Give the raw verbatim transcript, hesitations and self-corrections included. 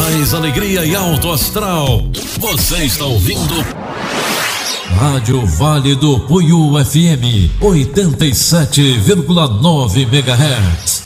mais alegria e alto astral. Você está ouvindo Rádio Vale do Puiú F M oitenta e sete vírgula nove megahertz.